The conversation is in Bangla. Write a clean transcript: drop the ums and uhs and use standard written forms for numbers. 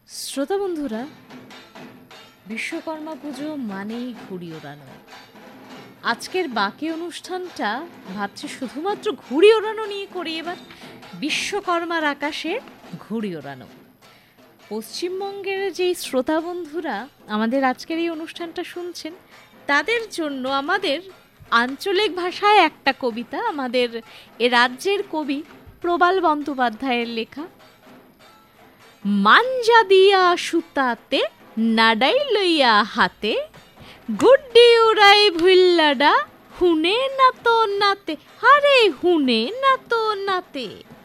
শ্রোতা বন্ধুরা, বিশ্বকর্মা পুজো মানেই ঘুড়ি ওড়ানো। আজকের বাকি অনুষ্ঠানটা ভাবছি শুধুমাত্র ঘুড়ি ওড়ানো নিয়ে করি এবার। বিশ্বকর্মার আকাশে ঘুড়ি ওড়ানো। পশ্চিমবঙ্গের যেই শ্রোতা বন্ধুরা আমাদের আজকের এই অনুষ্ঠানটা শুনছেন, তাদের জন্য আমাদের আঞ্চলিক ভাষায় একটা কবিতা, আমাদের এ রাজ্যের কবি প্রবাল বন্দ্যোপাধ্যায়ের লেখা। মাঞ্জা দিয়া সুতাতে নাডাই লইয়া হাতে, গুড্ডি উড়াই ভুল্লাডা হুনে না তো নাতে, আরে হুনে না তো নাতে।